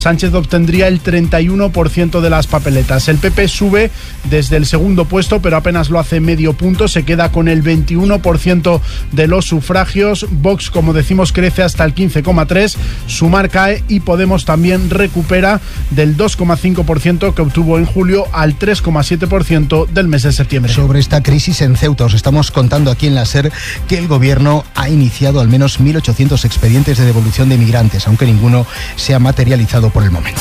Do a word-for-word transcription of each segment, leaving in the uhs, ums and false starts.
Sánchez obtendría el treinta y uno por ciento de las papeletas. El P P sube desde el segundo puesto, pero apenas lo hace medio punto. Se queda con el veintiuno por ciento de los sufragios. Vox, como decimos, crece hasta el quince coma tres por ciento. Sumar cae y Podemos también recupera del dos coma cinco por ciento que obtuvo en julio al tres coma siete por ciento del mes de septiembre. Sobre esta crisis en Ceuta, os estamos contando aquí en la SER que el gobierno ha iniciado al menos mil ochocientos expedientes de devolución de migrantes, aunque ninguno se ha materializado por el momento.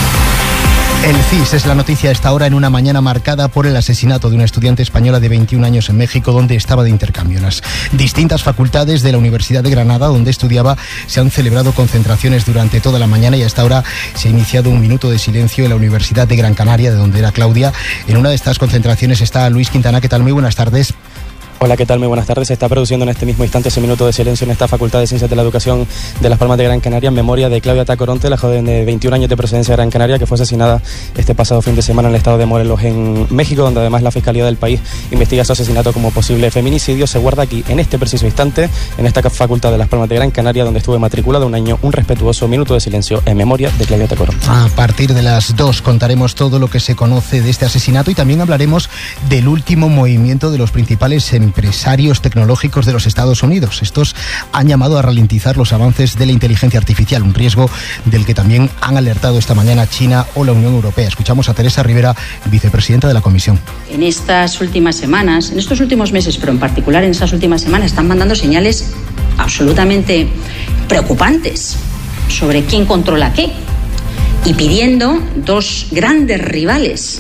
El C I S es la noticia a esta hora en una mañana marcada por el asesinato de una estudiante española de veintiún años en México, donde estaba de intercambio. En las distintas facultades de la Universidad de Granada, donde estudiaba, se han celebrado concentraciones durante toda la mañana y a esta hora se ha iniciado un minuto de silencio en la Universidad de Gran Canaria, de donde era Claudia. En una de estas concentraciones está Luis Quintana. ¿Qué tal? Muy buenas tardes. Hola, ¿qué tal? Muy buenas tardes. Se está produciendo en este mismo instante ese minuto de silencio en esta Facultad de Ciencias de la Educación de Las Palmas de Gran Canaria en memoria de Claudia Tacoronte, la joven de veintiún años de procedencia de Gran Canaria, que fue asesinada este pasado fin de semana en el estado de Morelos, en México, donde además la Fiscalía del país investiga su asesinato como posible feminicidio. Se guarda aquí, en este preciso instante, en esta Facultad de Las Palmas de Gran Canaria, donde estuve matriculado un año, un respetuoso minuto de silencio en memoria de Claudia Tacoronte. A partir de las dos contaremos todo lo que se conoce de este asesinato y también hablaremos del último movimiento de los principales empresarios tecnológicos de los Estados Unidos. Estos han llamado a ralentizar los avances de la inteligencia artificial, un riesgo del que también han alertado esta mañana China o la Unión Europea. Escuchamos a Teresa Rivera, vicepresidenta de la Comisión. En estas últimas semanas, en estos últimos meses, pero en particular en estas últimas semanas, están mandando señales absolutamente preocupantes sobre quién controla qué y pidiendo dos grandes rivales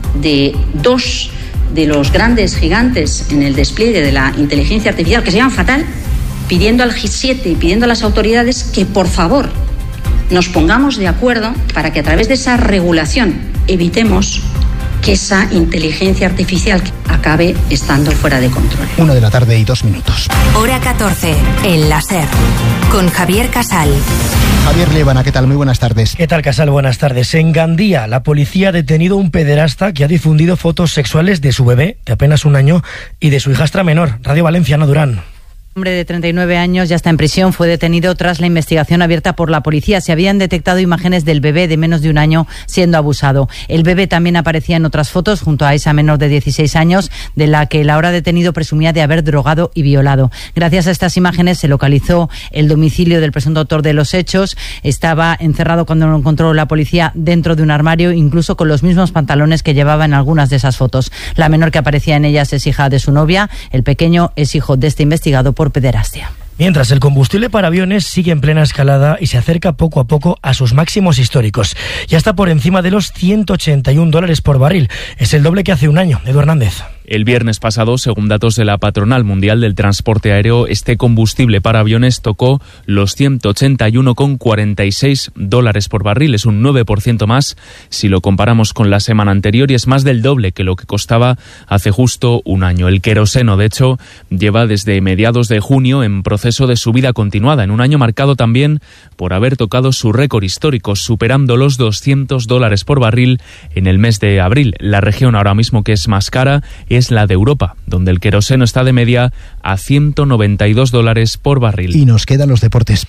de dos de los grandes gigantes en el despliegue de la inteligencia artificial, que se llaman fatal, pidiendo al G siete y pidiendo a las autoridades que por favor nos pongamos de acuerdo para que a través de esa regulación evitemos que esa inteligencia artificial acabe estando fuera de control. Una de la tarde y dos minutos. Hora catorce, en la SER, con Javier Casal. Javier Lévana, ¿qué tal? Muy buenas tardes. ¿Qué tal, Casal? Buenas tardes. En Gandía, la policía ha detenido a un pederasta que ha difundido fotos sexuales de su bebé, de apenas un año, y de su hijastra menor. Radio Valencia, Ana Durán. Un hombre de treinta y nueve años ya está en prisión. Fue detenido tras la investigación abierta por la policía. Se habían detectado imágenes del bebé de menos de un año siendo abusado. El bebé también aparecía en otras fotos junto a esa menor de dieciséis años, de la que el ahora detenido presumía de haber drogado y violado. Gracias a estas imágenes se localizó el domicilio del presunto autor de los hechos. Estaba encerrado cuando lo encontró la policía dentro de un armario, incluso con los mismos pantalones que llevaba en algunas de esas fotos. La menor que aparecía en ellas es hija de su novia. El pequeño es hijo de este investigado por pederastia. Mientras, el combustible para aviones sigue en plena escalada y se acerca poco a poco a sus máximos históricos. Ya está por encima de los ciento ochenta y un dólares por barril. Es el doble que hace un año. Edu Hernández. El viernes pasado, según datos de la Patronal Mundial del Transporte Aéreo, este combustible para aviones tocó los ciento ochenta y uno coma cuarenta y seis dólares por barril. Es un nueve por ciento más si lo comparamos con la semana anterior y es más del doble que lo que costaba hace justo un año. El queroseno, de hecho, lleva desde mediados de junio en proceso de subida continuada, en un año marcado también por haber tocado su récord histórico, superando los doscientos dólares por barril en el mes de abril. La región ahora mismo que es más cara es la de Europa, donde el queroseno está de media a ciento noventa y dos dólares por barril. Y nos quedan los deportes.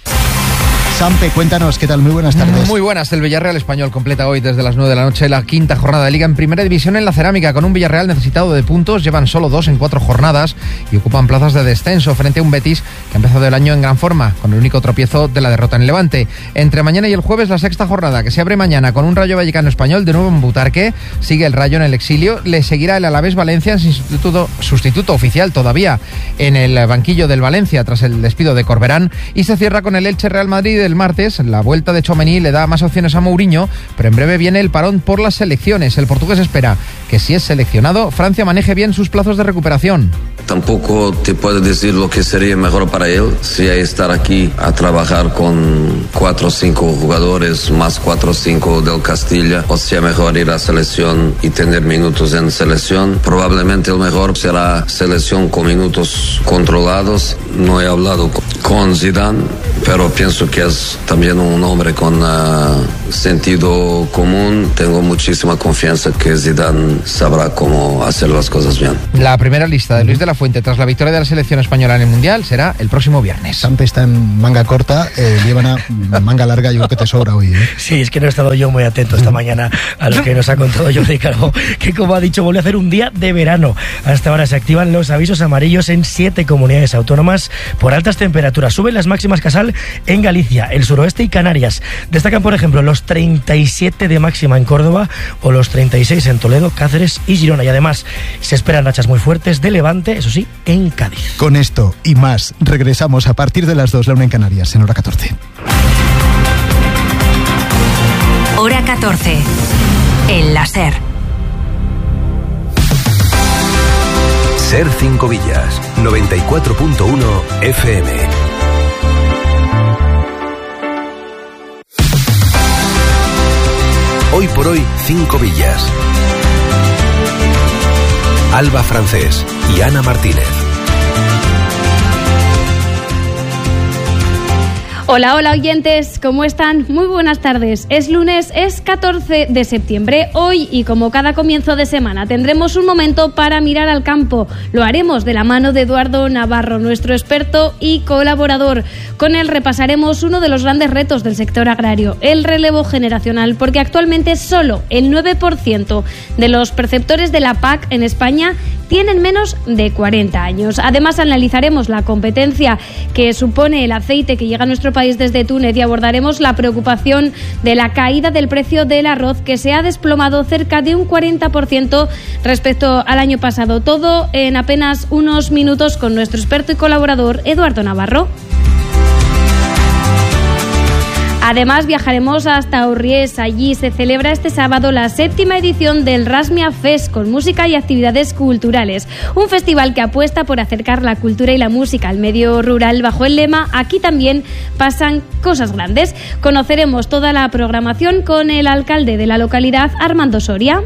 Sampe, cuéntanos, ¿qué tal? Muy buenas tardes. Muy buenas. El Villarreal Español completa hoy desde las nueve de la noche la quinta jornada de Liga en Primera División en la Cerámica, con un Villarreal necesitado de puntos. Llevan solo dos en cuatro jornadas y ocupan plazas de descenso frente a un Betis que ha empezado el año en gran forma, con el único tropiezo de la derrota en Levante. Entre mañana y el jueves, la sexta jornada, que se abre mañana con un Rayo Vallecano Español de nuevo en Butarque. Sigue el Rayo en el exilio. Le seguirá el Alavés Valencia en sustituto, sustituto oficial todavía en el banquillo del Valencia tras el despido de Corberán. Y se cierra con el Elche Real Madrid el martes. La vuelta de Tchouaméni le da más opciones a Mourinho, pero en breve viene el parón por las selecciones. El portugués espera que, si es seleccionado, Francia maneje bien sus plazos de recuperación. Tampoco te puedo decir lo que sería mejor para él, si hay estar aquí a trabajar con cuatro o cinco jugadores más cuatro o cinco del Castilla, o si es mejor ir a selección y tener minutos en selección. Probablemente el mejor será selección con minutos controlados. No he hablado con Zidane, pero pienso que es también un hombre con uh, sentido común. Tengo muchísima confianza que Zidane sabrá cómo hacer las cosas bien. La primera lista de Luis de la Fuente tras la victoria de la selección española en el Mundial será el próximo viernes. Sampe está en manga corta, eh, llevan a manga larga, yo creo que te sobra hoy. ¿eh? Sí, es que no he estado yo muy atento esta mañana a lo que nos ha contado Jordi Calvo, que como ha dicho, vuelve a hacer un día de verano. Hasta ahora se activan los avisos amarillos en siete comunidades autónomas por altas temperaturas. Suben las máximas Casal en Galicia, el suroeste y Canarias. Destacan, por ejemplo, los treinta y siete de máxima en Córdoba o los treinta y seis en Toledo, Cáceres y Girona. Y además se esperan rachas muy fuertes de levante, eso sí, en Cádiz. Con esto y más, regresamos a partir de las dos, la una en Canarias, en hora catorce. Hora catorce, en la SER. SER Cinco Villas, noventa y cuatro punto uno F M. Hoy por hoy, Cinco Villas. Alba Francés y Ana Martínez. Hola, hola oyentes, ¿cómo están? Muy buenas tardes. Es lunes, es catorce de septiembre. Hoy, y como cada comienzo de semana, tendremos un momento para mirar al campo. Lo haremos de la mano de Eduardo Navarro, nuestro experto y colaborador. Con él repasaremos uno de los grandes retos del sector agrario, el relevo generacional, porque actualmente solo el nueve por ciento de los perceptores de la P A C en España tienen menos de cuarenta años. Además, analizaremos la competencia que supone el aceite que llega a nuestro país desde Túnez y abordaremos la preocupación de la caída del precio del arroz, que se ha desplomado cerca de un cuarenta por ciento respecto al año pasado. Todo en apenas unos minutos con nuestro experto y colaborador Eduardo Navarro. Además, viajaremos hasta Urries. Allí se celebra este sábado la séptima edición del Rasmia Fest, con música y actividades culturales. Un festival que apuesta por acercar la cultura y la música al medio rural bajo el lema "Aquí también pasan cosas grandes". Conoceremos toda la programación con el alcalde de la localidad, Armando Soria.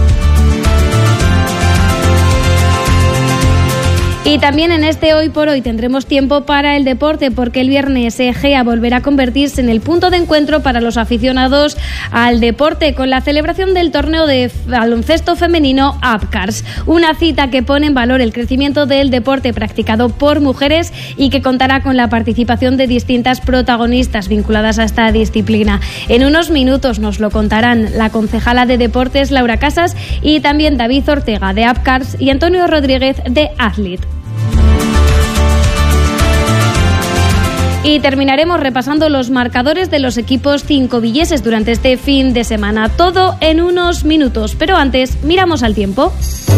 Y también en este Hoy por Hoy tendremos tiempo para el deporte, porque el viernes Egea volverá a convertirse en el punto de encuentro para los aficionados al deporte, con la celebración del torneo de baloncesto femenino Apcars. Una cita que pone en valor el crecimiento del deporte practicado por mujeres y que contará con la participación de distintas protagonistas vinculadas a esta disciplina. En unos minutos nos lo contarán la concejala de deportes Laura Casas y también David Ortega de Apcars y Antonio Rodríguez de Athlete. Y terminaremos repasando los marcadores de los equipos cincovilleses durante este fin de semana. Todo en unos minutos, pero antes miramos al tiempo.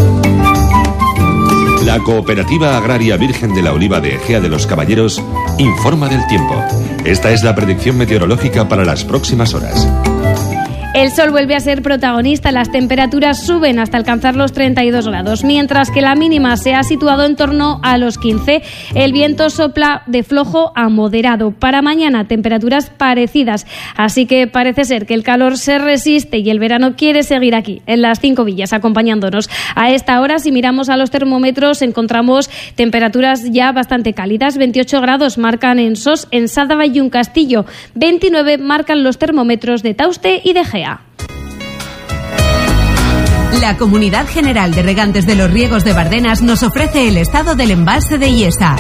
La Cooperativa Agraria Virgen de la Oliva de Egea de los Caballeros informa del tiempo. Esta es la predicción meteorológica para las próximas horas. El sol vuelve a ser protagonista, las temperaturas suben hasta alcanzar los treinta y dos grados, mientras que la mínima se ha situado en torno a los quince. El viento sopla de flojo a moderado. Para mañana, temperaturas parecidas, así que parece ser que el calor se resiste y el verano quiere seguir aquí, en las Cinco Villas, acompañándonos. A esta hora, si miramos a los termómetros, encontramos temperaturas ya bastante cálidas. veintiocho grados marcan en Sos, en Sádava y un Castillo. veintinueve marcan los termómetros de Tauste y de Gea. La Comunidad General de Regantes de los Riegos de Bardenas nos ofrece el estado del embalse de Iesa.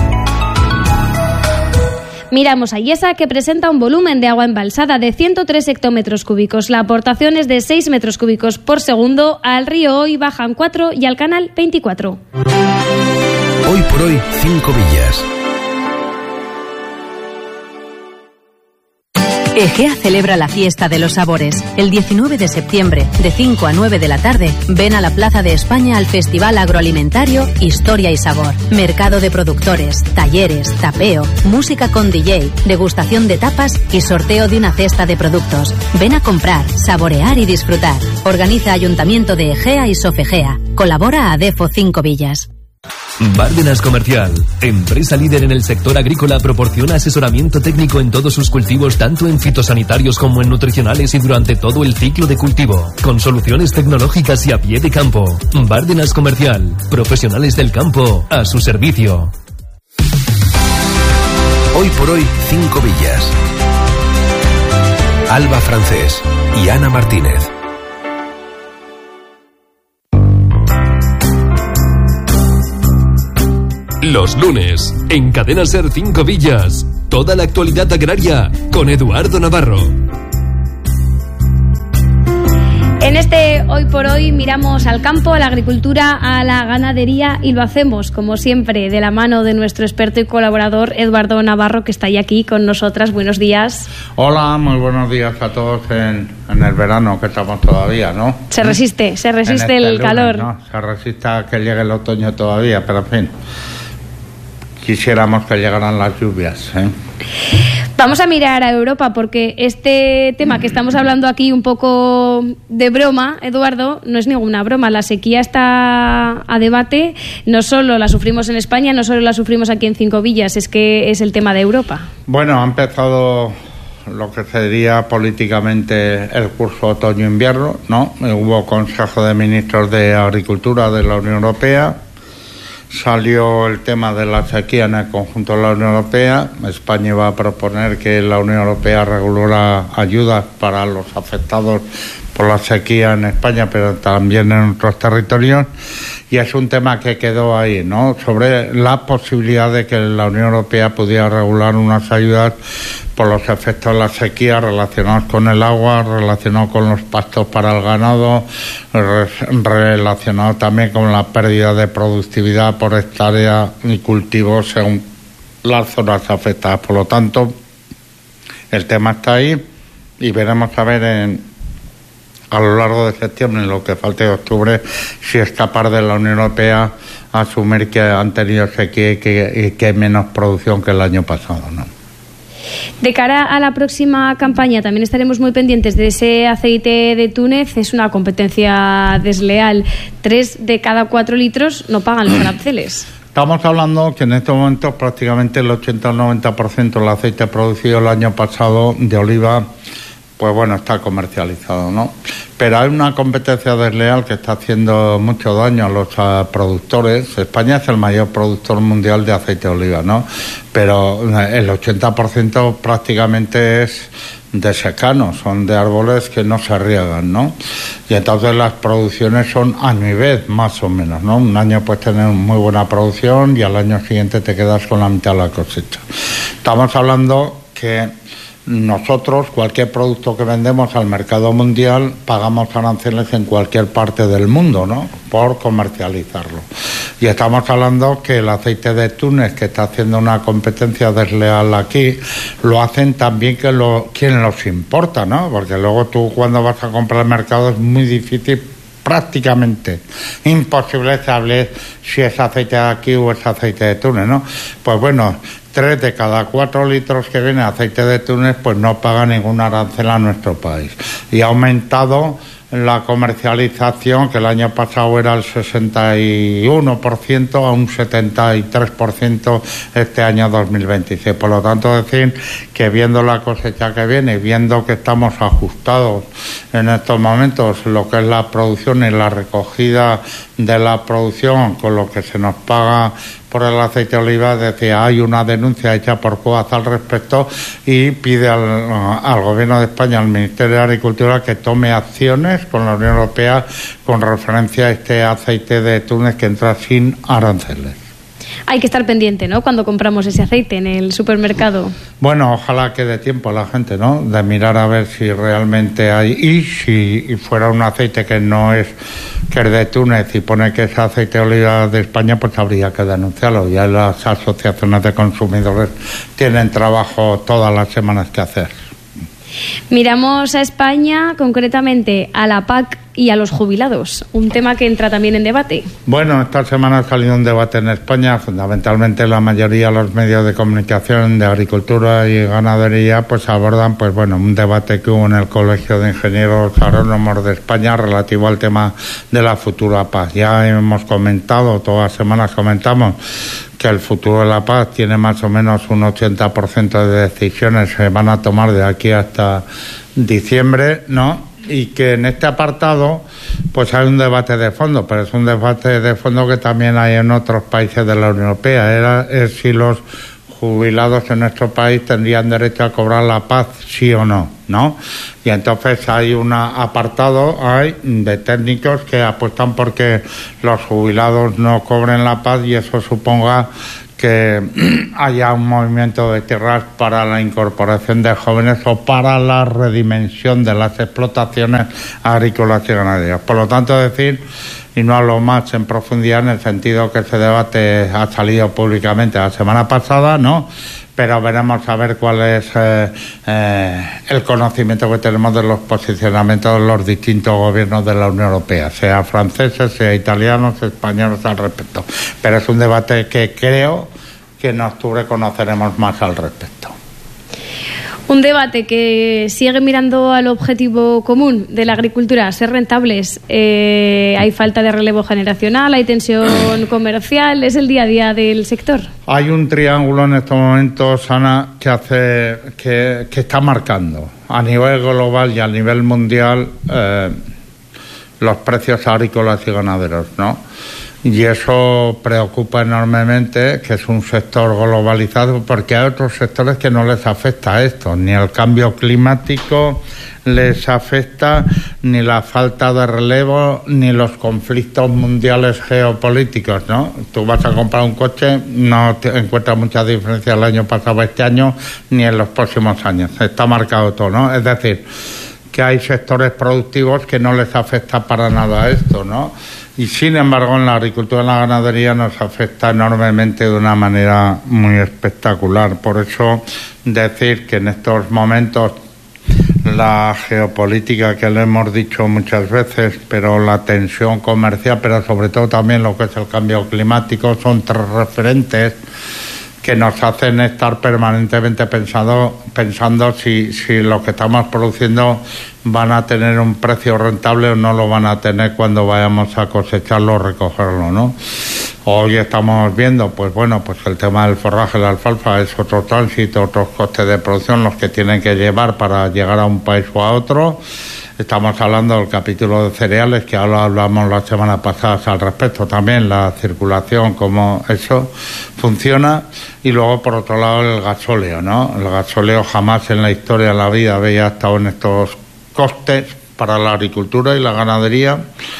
Miramos a Iesa, que presenta un volumen de agua embalsada de ciento tres hectómetros cúbicos. La aportación es de seis metros cúbicos por segundo. Al río hoy bajan cuatro y al canal veinticuatro. Hoy por hoy, Cinco Villas. Egea celebra la fiesta de los sabores. El diecinueve de septiembre, de cinco a nueve de la tarde, ven a la Plaza de España al Festival Agroalimentario Historia y Sabor. Mercado de productores, talleres, tapeo, música con D J, degustación de tapas y sorteo de una cesta de productos. Ven a comprar, saborear y disfrutar. Organiza Ayuntamiento de Egea y Sofegea. Colabora Adefo Cinco Villas. Bárdenas Comercial, empresa líder en el sector agrícola, proporciona asesoramiento técnico en todos sus cultivos, tanto en fitosanitarios como en nutricionales y durante todo el ciclo de cultivo, con soluciones tecnológicas y a pie de campo. Bárdenas Comercial, profesionales del campo a su servicio. Hoy por hoy, Cinco Villas. Alba Francés y Ana Martínez. Los lunes, en Cadena Ser Cinco Villas, toda la actualidad agraria con Eduardo Navarro. En este Hoy por Hoy miramos al campo, a la agricultura, a la ganadería y lo hacemos, como siempre, de la mano de nuestro experto y colaborador Eduardo Navarro, que está ahí aquí con nosotras. Buenos días. Hola, muy buenos días a todos en, en el verano que estamos todavía, ¿no? Se resiste, se resiste este el lunes, calor. ¿no? Se resiste a que llegue el otoño todavía, pero en fin, quisiéramos que llegaran las lluvias, ¿eh? Vamos a mirar a Europa porque este tema que estamos hablando aquí un poco de broma, Eduardo, no es ninguna broma. La sequía está a debate, no solo la sufrimos en España, no solo la sufrimos aquí en Cinco Villas, es que es el tema de Europa. Bueno, ha empezado lo que sería políticamente el curso otoño-invierno, ¿no? Hubo Consejo de Ministros de Agricultura de la Unión Europea. Salió el tema de la sequía en el conjunto de la Unión Europea. España iba a proponer que la Unión Europea regulara ayudas para los afectados por la sequía en España, pero también en otros territorios. Y es un tema que quedó ahí, ¿no? Sobre la posibilidad de que la Unión Europea pudiera regular unas ayudas por los efectos de la sequía relacionados con el agua, relacionados con los pastos para el ganado, relacionados también con la pérdida de productividad por hectárea y cultivos según las zonas afectadas. Por lo tanto, el tema está ahí y veremos a ver en a lo largo de septiembre, en lo que falte de octubre, si es capaz de la Unión Europea asumir que han tenido sequía y que, y que hay menos producción que el año pasado, ¿no? De cara a la próxima campaña también estaremos muy pendientes de ese aceite de Túnez. Es una competencia desleal. Tres de cada cuatro litros no pagan los aranceles. Estamos hablando que en estos momentos prácticamente el ochenta o noventa por ciento del aceite producido el año pasado de oliva, pues bueno, está comercializado, ¿no? Pero hay una competencia desleal que está haciendo mucho daño a los uh, productores. España es el mayor productor mundial de aceite de oliva, ¿no? Pero el ochenta por ciento prácticamente es de secano, son de árboles que no se riegan, ¿no? Y entonces las producciones son año y vez, más o menos, ¿no? Un año puedes tener muy buena producción y al año siguiente te quedas con la mitad de la cosecha. Estamos hablando que nosotros, cualquier producto que vendemos al mercado mundial, pagamos aranceles en cualquier parte del mundo, ¿no? Por comercializarlo. Y estamos hablando que el aceite de Túnez, que está haciendo una competencia desleal aquí, lo hacen también que lo, quien los importa, ¿no? Porque luego tú cuando vas a comprar al mercado es muy difícil, prácticamente imposible saber si es aceite de aquí o es aceite de Túnez, ¿no? Pues bueno, tres de cada cuatro litros que viene aceite de Túnez pues no paga ningún arancel a nuestro país. Y ha aumentado la comercialización, que el año pasado era el sesenta y uno por ciento a un setenta y tres por ciento este año dos mil veintiséis. Por lo tanto, decir que viendo la cosecha que viene, viendo que estamos ajustados en estos momentos lo que es la producción y la recogida de la producción con lo que se nos paga por el aceite de oliva, decía, hay una denuncia hecha por Coaz al respecto y pide al, al Gobierno de España, al Ministerio de Agricultura, que tome acciones con la Unión Europea con referencia a este aceite de Túnez que entra sin aranceles. Hay que estar pendiente, ¿no?, cuando compramos ese aceite en el supermercado. Bueno, ojalá que dé tiempo a la gente, ¿no?, de mirar a ver si realmente hay, y si fuera un aceite que no es, que es de Túnez y pone que es aceite de oliva de España, pues habría que denunciarlo. Ya las asociaciones de consumidores tienen trabajo todas las semanas que hacer. Miramos a España, concretamente a la P A C y a los jubilados, un tema que entra también en debate. Bueno, esta semana ha salido un debate en España, fundamentalmente la mayoría de los medios de comunicación de agricultura y ganadería pues abordan pues bueno un debate que hubo en el Colegio de Ingenieros Agrónomos de España relativo al tema de la futura P A C. Ya hemos comentado, todas las semanas comentamos que el futuro de la P A C tiene más o menos un ochenta por ciento de decisiones que van a tomar de aquí hasta diciembre, ¿no? Y que en este apartado pues hay un debate de fondo, pero es un debate de fondo que también hay en otros países de la Unión Europea. Era es si los jubilados en nuestro país tendrían derecho a cobrar la paz, sí o no, ¿no? Y entonces hay un apartado hay de técnicos que apuestan porque los jubilados no cobren la paz y eso suponga que haya un movimiento de tierras para la incorporación de jóvenes o para la redimensión de las explotaciones agrícolas y ganaderas. Por lo tanto, decir, y no hablo más en profundidad en el sentido que ese debate ha salido públicamente la semana pasada, ¿no? Pero veremos a ver cuál es eh, eh, el conocimiento que tenemos de los posicionamientos de los distintos gobiernos de la Unión Europea, sea franceses, sea italianos, españoles al respecto. Pero es un debate que creo que en octubre conoceremos más al respecto. Un debate que sigue mirando al objetivo común de la agricultura, ser rentables. Eh, hay falta de relevo generacional, hay tensión comercial, es el día a día del sector. Hay un triángulo en estos momentos, Ana, que hace que, que está marcando a nivel global y a nivel mundial eh, los precios agrícolas y ganaderos, ¿no? Y eso preocupa enormemente, que es un sector globalizado, porque hay otros sectores que no les afecta esto, ni el cambio climático les afecta, ni la falta de relevo, ni los conflictos mundiales geopolíticos, ¿no? Tú vas a comprar un coche, no te encuentras mucha diferencia el año pasado, este año, ni en los próximos años. Está marcado todo, ¿no? Es decir, que hay sectores productivos que no les afecta para nada esto, ¿no? Y sin embargo en la agricultura y la ganadería nos afecta enormemente de una manera muy espectacular. Por eso decir que en estos momentos la geopolítica, que le hemos dicho muchas veces, pero la tensión comercial, pero sobre todo también lo que es el cambio climático, son tres referentes que nos hacen estar permanentemente pensando, pensando si, si lo que estamos produciendo van a tener un precio rentable o no lo van a tener cuando vayamos a cosecharlo o recogerlo, ¿no? Hoy estamos viendo, pues bueno, pues el tema del forraje, la alfalfa, es otro tránsito, otros costes de producción los que tienen que llevar para llegar a un país o a otro. Estamos hablando del capítulo de cereales, que ahora hablamos la semana pasada al respecto también, la circulación, cómo eso funciona. Y luego, por otro lado, el gasóleo, ¿no? El gasóleo jamás en la historia de la vida había estado en estos costes para la agricultura y la ganadería.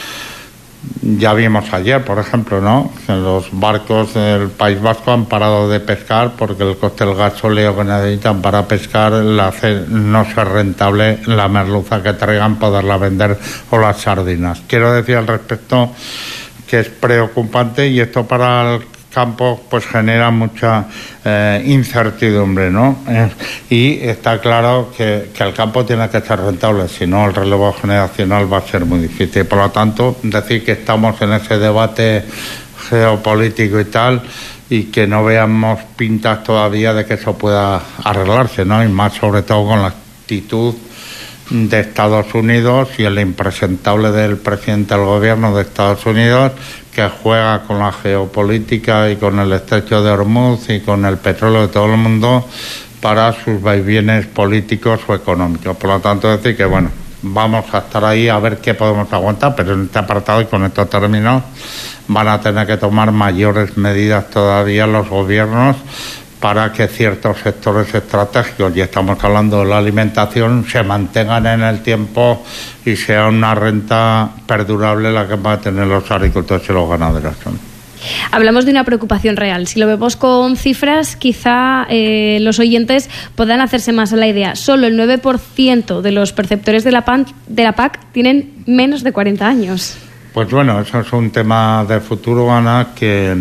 Ya vimos ayer, por ejemplo, ¿no?, que los barcos del País Vasco han parado de pescar porque el coste del gasóleo que necesitan para pescar la hace no ser rentable la merluza que traigan, poderla vender, o las sardinas. Quiero decir al respecto que es preocupante, y esto para el campo pues genera mucha eh, incertidumbre, ¿no? Eh, y está claro que, que el campo tiene que ser rentable, si no el relevo generacional va a ser muy difícil. Por lo tanto, decir que estamos en ese debate geopolítico y tal, y que no veamos pintas todavía de que eso pueda arreglarse, ¿no? Y más sobre todo con la actitud de Estados Unidos y el impresentable del presidente del gobierno de Estados Unidos, que juega con la geopolítica y con el estrecho de Hormuz y con el petróleo de todo el mundo para sus vaivienes políticos o económicos. Por lo tanto, decir que bueno, vamos a estar ahí a ver qué podemos aguantar, pero en este apartado, y con estos términos, van a tener que tomar mayores medidas todavía los gobiernos para que ciertos sectores estratégicos, y estamos hablando de la alimentación, se mantengan en el tiempo y sea una renta perdurable la que van a tener los agricultores y los ganaderos. Hablamos de una preocupación real. Si lo vemos con cifras, quizá eh, los oyentes puedan hacerse más a la idea. Solo el nueve por ciento de los perceptores de la, P A C, de la P A C tienen menos de cuarenta años. Pues bueno, eso es un tema de futuro, Ana, que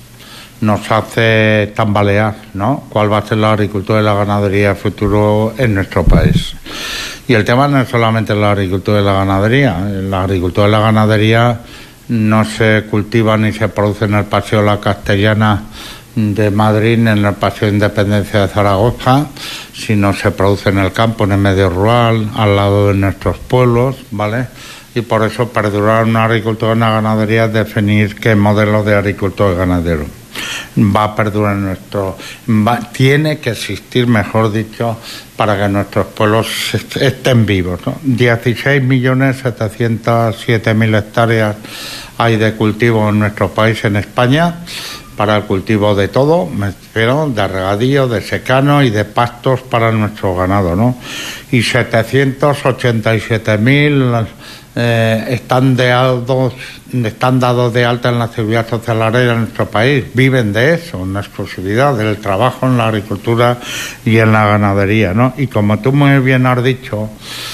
nos hace tambalear, ¿no? ¿Cuál va a ser la agricultura y la ganadería futuro en nuestro país? Y el tema no es solamente la agricultura y la ganadería. La agricultura y la ganadería no se cultiva ni se produce en el Paseo La Castellana de Madrid ni en el Paseo Independencia de Zaragoza, sino se produce en el campo, en el medio rural, al lado de nuestros pueblos, ¿vale? Y por eso perdurar una agricultura y una ganadería es definir qué modelo de agricultor y ganadero va a perdurar en nuestro... Va, tiene que existir, mejor dicho, para que nuestros pueblos estén vivos, ¿no? dieciséis millones setecientos siete mil hectáreas hay de cultivo en nuestro país, en España, para el cultivo de todo, me refiero, de regadío, de secano y de pastos para nuestro ganado, ¿no? Y setecientos ochenta y siete mil eh, están, dados, están dados de alta en la Seguridad Social Agraria en nuestro país. Viven de eso, en la exclusividad, del trabajo en la agricultura y en la ganadería, ¿no? Y como tú muy bien has dicho,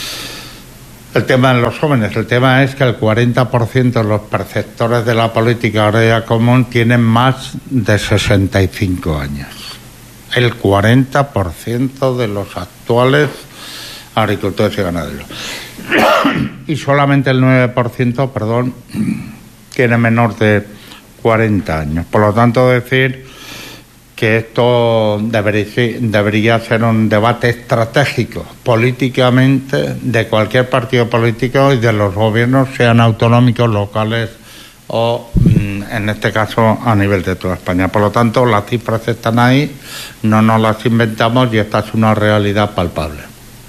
el tema de los jóvenes, el tema es que el cuarenta por ciento de los perceptores de la política agraria común tienen más de sesenta y cinco años. El cuarenta por ciento de los actuales agricultores y ganaderos. Y solamente el nueve por ciento, perdón, tiene menos de cuarenta años. Por lo tanto, decir que esto debería, debería ser un debate estratégico políticamente de cualquier partido político y de los gobiernos, sean autonómicos, locales o, en este caso, a nivel de toda España. Por lo tanto, las cifras están ahí, no nos las inventamos y esta es una realidad palpable.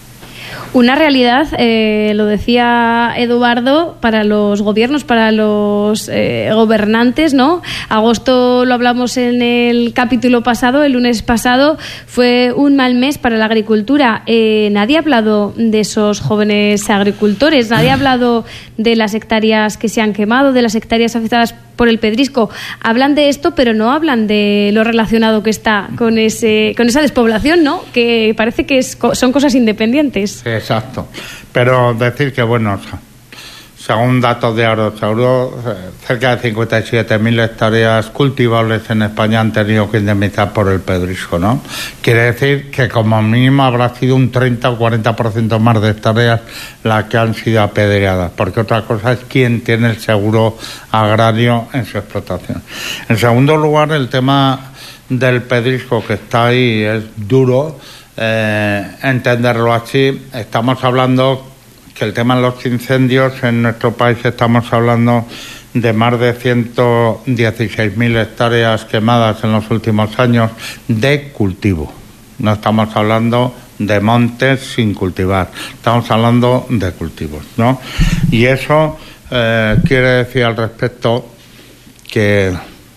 Una realidad, eh, lo decía Eduardo, para los gobiernos, para los eh, gobernantes, ¿no? Agosto, lo hablamos en el capítulo pasado, el lunes pasado, fue un mal mes para la agricultura. Eh, nadie ha hablado de esos jóvenes agricultores, nadie ha hablado de las hectáreas que se han quemado, de las hectáreas afectadas por el pedrisco. Hablan de esto, pero no hablan de lo relacionado que está con ese con esa despoblación, ¿no? Que parece que es, son cosas independientes. Sí, exacto. Pero decir que, bueno, según datos de Agrosauro, cerca de cincuenta y siete mil hectáreas cultivables en España han tenido que indemnizar por el pedrisco, ¿no? Quiere decir que como mínimo habrá sido un treinta o cuarenta por ciento más de hectáreas las que han sido apedreadas, porque otra cosa es quién tiene el seguro agrario en su explotación. En segundo lugar, el tema del pedrisco, que está ahí, es duro eh, entenderlo así. Estamos hablando que el tema de los incendios en nuestro país, estamos hablando de más de ciento dieciséis mil hectáreas quemadas en los últimos años de cultivo. No estamos hablando de montes sin cultivar, estamos hablando de cultivos, ¿no? Y eso eh, quiere decir al respecto que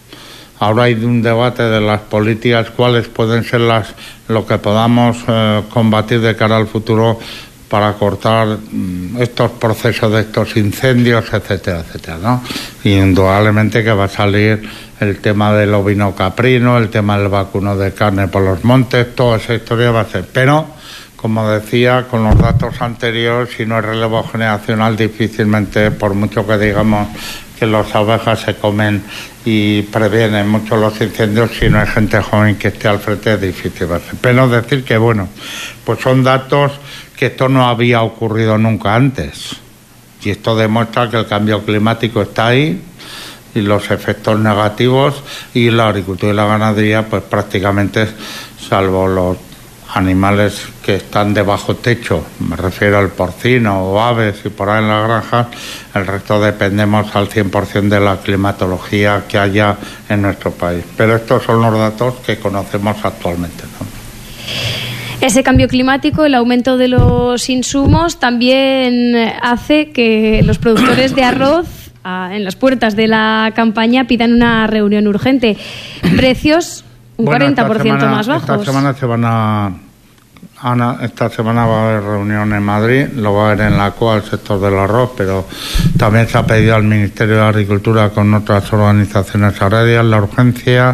ahora hay un debate de las políticas, cuáles pueden ser las lo que podamos eh, combatir de cara al futuro para cortar estos procesos de estos incendios, etcétera, etcétera, ¿no? Y indudablemente que va a salir el tema del ovino caprino, el tema del vacuno de carne por los montes, toda esa historia va a ser. Pero, como decía, con los datos anteriores, si no hay relevo generacional, difícilmente, por mucho que digamos que las abejas se comen y previenen mucho los incendios, si no hay gente joven que esté al frente, es difícil. Pero decir que, bueno, pues son datos que esto no había ocurrido nunca antes. Y esto demuestra que el cambio climático está ahí y los efectos negativos, y la agricultura y la ganadería, pues prácticamente, salvo los animales que están de bajo techo, me refiero al porcino o aves y por ahí en las granjas, el resto dependemos al cien por ciento de la climatología que haya en nuestro país. Pero estos son los datos que conocemos actualmente, ¿no? Ese cambio climático, el aumento de los insumos, también hace que los productores de arroz en las puertas de la campaña pidan una reunión urgente. Precios un bueno, cuarenta por ciento semana, más bajos. Esta semana se van a, Ana, esta semana va a haber reunión en Madrid, lo va a haber en la C O A, el sector del arroz, pero también se ha pedido al Ministerio de Agricultura con otras organizaciones agrarias la urgencia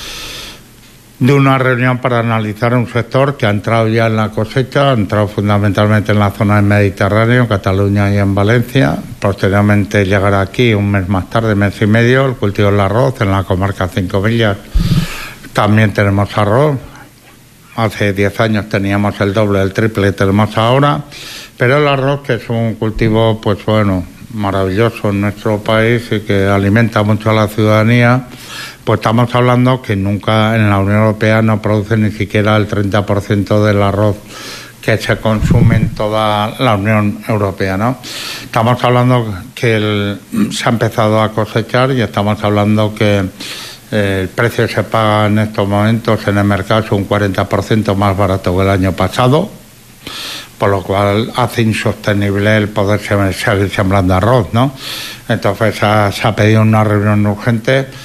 de una reunión para analizar un sector que ha entrado ya en la cosecha, ha entrado fundamentalmente en la zona del Mediterráneo, en Cataluña y en Valencia. Posteriormente llegará aquí un mes más tarde, mes y medio, el cultivo del arroz en la comarca Cinco Villas. También tenemos arroz. Hace diez años teníamos el doble, el triple que tenemos ahora. Pero el arroz, que es un cultivo, pues bueno, maravilloso en nuestro país y que alimenta mucho a la ciudadanía, pues estamos hablando que nunca en la Unión Europea no produce ni siquiera el treinta por ciento del arroz que se consume en toda la Unión Europea, ¿no? Estamos hablando que el, se ha empezado a cosechar y estamos hablando que eh, el precio se paga en estos momentos en el mercado es un cuarenta por ciento más barato que el año pasado, por lo cual hace insostenible el poder seguir sembrando arroz, ¿no? Entonces ha, se ha pedido una reunión urgente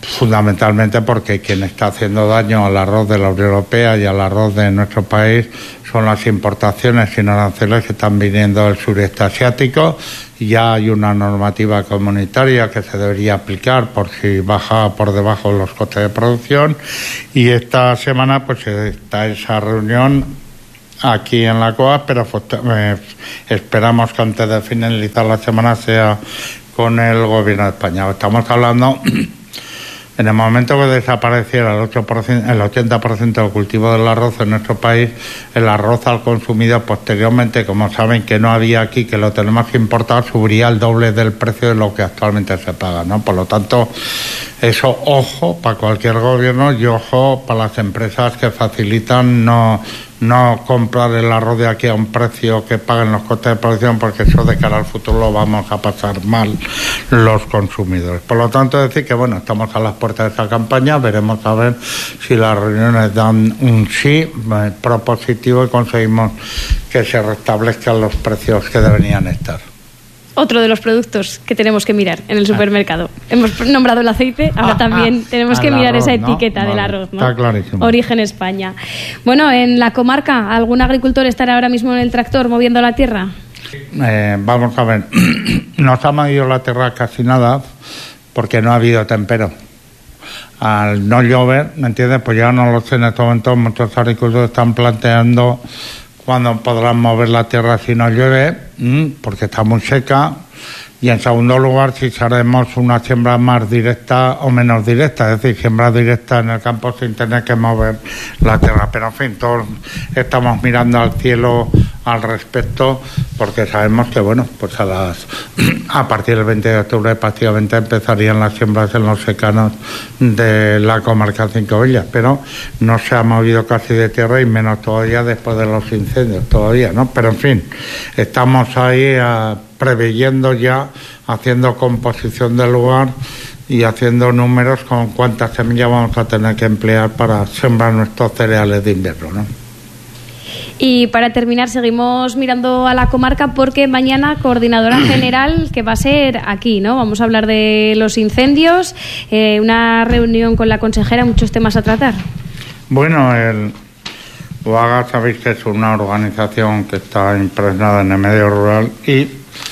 fundamentalmente porque quien está haciendo daño al arroz de la Unión Europea y al arroz de nuestro país son las importaciones sin aranceles que están viniendo del sureste asiático. Ya hay una normativa comunitaria que se debería aplicar por si baja por debajo de los costes de producción, y esta semana pues está esa reunión aquí en la C O A, pero eh, esperamos que antes de finalizar la semana sea con el Gobierno de España. Estamos hablando, en el momento que desapareciera el, ocho por ciento, el ochenta por ciento del cultivo del arroz en nuestro país, el arroz al consumido posteriormente, como saben que no había aquí, que lo tenemos que importar, subiría el doble del precio de lo que actualmente se paga, ¿no? Por lo tanto, eso, ojo para cualquier gobierno y ojo para las empresas que facilitan no, no comprar el arroz de aquí a un precio que paguen los costes de producción, porque eso de cara al futuro lo vamos a pasar mal los consumidores. Por lo tanto, decir que bueno, estamos a las puertas de esta campaña, veremos a ver si las reuniones dan un sí eh, propositivo y conseguimos que se restablezcan los precios que deberían estar. Otro de los productos que tenemos que mirar en el supermercado. Hemos nombrado el aceite, ahora ah, también ah, tenemos que mirar arroz, esa etiqueta, ¿no? Del vale, arroz, ¿no? Está clarísimo. Origen España. Bueno, en la comarca, ¿algún agricultor estará ahora mismo en el tractor moviendo la tierra? Eh, vamos a ver, no se ha movido la tierra casi nada porque no ha habido tempero. Al no llover, ¿me entiendes? Pues ya no lo sé, en estos momentos muchos agricultores están planteando cuándo podrán mover la tierra si no llueve, porque está muy seca. Y en segundo lugar, si haremos una siembra más directa o menos directa, es decir, siembra directa en el campo sin tener que mover la tierra. Pero en fin, todos estamos mirando al cielo al respecto, porque sabemos que, bueno, pues a las a partir del veinte de octubre prácticamente empezarían las siembras en los secanos de la comarca Cinco Villas, pero no se ha movido casi de tierra y menos todavía después de los incendios, todavía, ¿no? Pero en fin, estamos ahí a preveyendo ya, haciendo composición del lugar y haciendo números con cuántas semillas vamos a tener que emplear para sembrar nuestros cereales de invierno, ¿no? Y para terminar, seguimos mirando a la comarca porque mañana coordinadora general que va a ser aquí, ¿no? Vamos a hablar de los incendios, eh, una reunión con la consejera, muchos temas a tratar. Bueno, el U A G A sabéis que es una organización que está impregnada en el medio rural y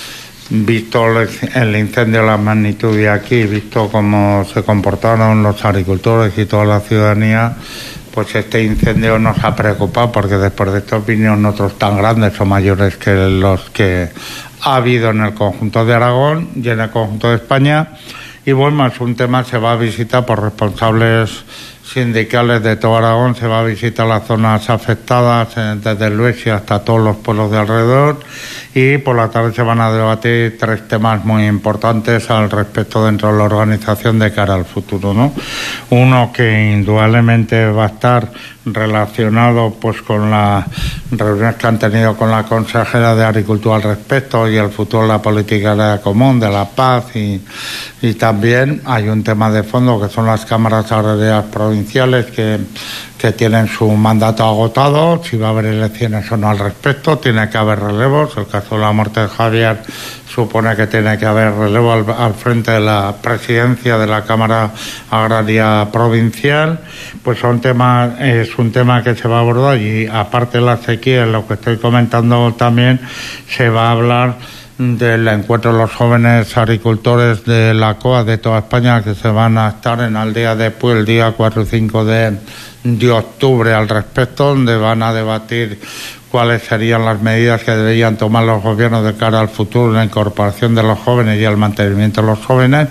visto el incendio, la magnitud de aquí, visto cómo se comportaron los agricultores y toda la ciudadanía, pues este incendio nos ha preocupado porque después de estos vinieron otros tan grandes o mayores que los que ha habido en el conjunto de Aragón y en el conjunto de España. Y bueno, es un tema que se va a visitar por responsables sindicales de todo Aragón, se va a visitar las zonas afectadas desde Luesia hasta todos los pueblos de alrededor, y por la tarde se van a debatir tres temas muy importantes al respecto dentro de la organización de cara al futuro, ¿no? Uno que indudablemente va a estar relacionado pues con las reuniones que han tenido con la consejera de Agricultura al respecto y el futuro de la política agraria común, de la paz, y, y también hay un tema de fondo que son las cámaras agrarias provinciales que, que tienen su mandato agotado, si va a haber elecciones o no al respecto, tiene que haber relevos. El caso de la muerte de Javier supone que tiene que haber relevo al, al frente de la presidencia de la Cámara Agraria Provincial. Pues son temas, es un tema que se va a abordar, y aparte de la sequía, lo que estoy comentando también, se va a hablar del encuentro de los jóvenes agricultores de la C O A de toda España, que se van a estar en Aldea de Puy el día cuatro y cinco de, de octubre al respecto, donde van a debatir cuáles serían las medidas que deberían tomar los gobiernos de cara al futuro, la incorporación de los jóvenes y el mantenimiento de los jóvenes.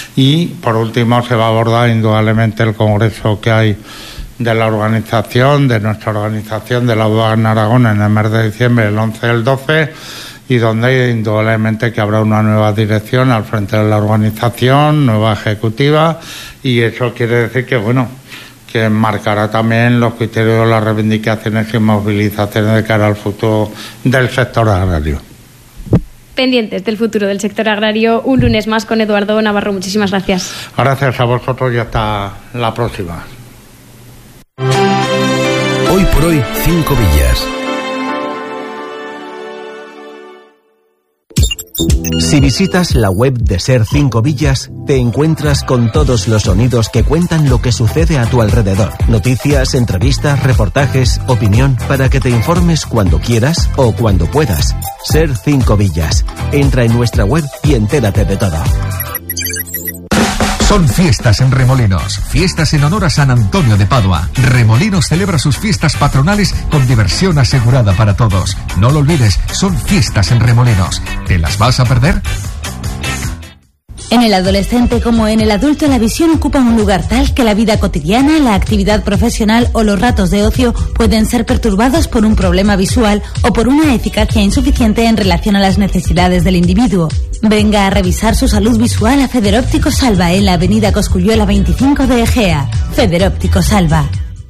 Y por último se va a abordar indudablemente el congreso que hay de la organización, de nuestra organización de la U A G A en Aragón en el mes de diciembre, el once y el doce, y donde indudablemente que habrá una nueva dirección al frente de la organización, nueva ejecutiva, y eso quiere decir que, bueno, que marcará también los criterios de las reivindicaciones y movilizaciones de cara al futuro del sector agrario. Pendientes del futuro del sector agrario, un lunes más con Eduardo Navarro. Muchísimas gracias. Gracias a vosotros y hasta la próxima. Hoy por hoy, Cinco Villas. Si visitas la web de Ser cinco Villas, te encuentras con todos los sonidos que cuentan lo que sucede a tu alrededor. Noticias, entrevistas, reportajes, opinión, para que te informes cuando quieras o cuando puedas. Ser cinco Villas. Entra en nuestra web y entérate de todo. Son fiestas en Remolinos, fiestas en honor a San Antonio de Padua. Remolinos celebra sus fiestas patronales con diversión asegurada para todos. No lo olvides, son fiestas en Remolinos. ¿Te las vas a perder? En el adolescente como en el adulto, la visión ocupa un lugar tal que la vida cotidiana, la actividad profesional o los ratos de ocio pueden ser perturbados por un problema visual o por una eficacia insuficiente en relación a las necesidades del individuo. Venga a revisar su salud visual a Federóptico Salva en la avenida Cosculluela veinticinco de Egea. Federóptico Salva.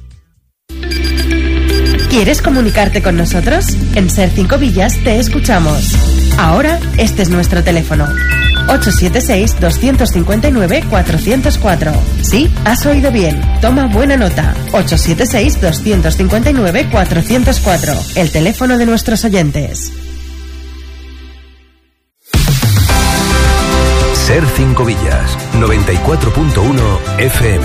¿Quieres comunicarte con nosotros? En Ser cinco Villas te escuchamos. Ahora, este es nuestro teléfono. ocho siete seis, dos cinco nueve, cuatro cero cuatro. Sí, has oído bien. Toma buena nota. ocho siete seis, dos cinco nueve, cuatro cero cuatro. El teléfono de nuestros oyentes. Ser cinco Villas, noventa y cuatro punto uno F M.